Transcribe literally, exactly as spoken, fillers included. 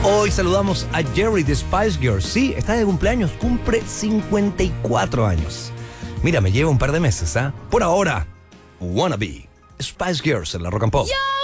Hoy saludamos a Jerry de Spice Girls. Sí, está de cumpleaños, cumple cincuenta y cuatro años. Mira, me lleva un par de meses, ¿ah? ¿eh? Por ahora, Wannabe, Spice Girls en la Rock and Pop. Yo